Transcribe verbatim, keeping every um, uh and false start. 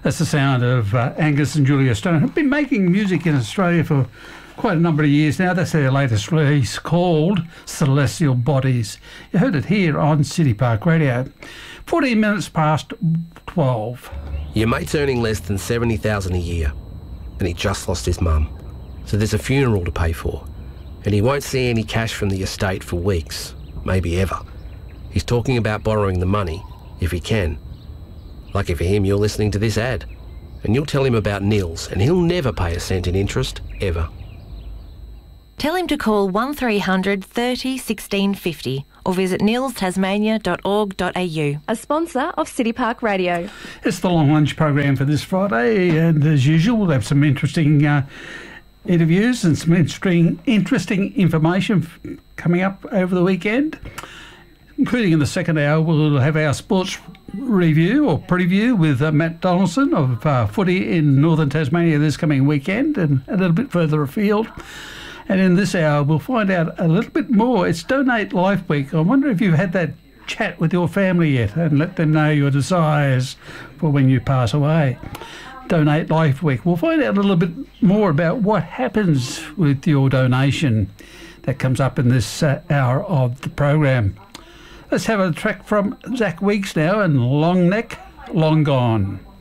That's the sound of uh, Angus and Julia Stone, who've been making music in Australia for quite a number of years now. That's their latest release called Celestial Bodies. You heard it here on City Park Radio. fourteen minutes past twelve. Your mate's earning less than seventy thousand dollars a year, and he just lost his mum. So there's a funeral to pay for, and he won't see any cash from the estate for weeks, maybe ever. He's talking about borrowing the money, if he can. Lucky for him, you're listening to this ad, and you'll tell him about Nils, and he'll never pay a cent in interest, ever. Tell him to call one three hundred thirty sixteen fifty or visit nils tasmania dot org dot a u. A sponsor of City Park Radio. It's the Long Lunch program for this Friday, and as usual, we'll have some interesting uh, interviews and some interesting, interesting information f- coming up over the weekend. Including in the second hour, we'll have our sports review or preview with uh, Matt Donaldson of uh, footy in northern Tasmania this coming weekend and a little bit further afield. And in this hour, we'll find out a little bit more. It's Donate Life Week. I wonder if you've had that chat with your family yet and let them know your desires for when you pass away. Donate Life Week. We'll find out a little bit more about what happens with your donation. That comes up in this uh, hour of the program. Let's have a track from Zach Weeks now and Long Neck, Long Gone.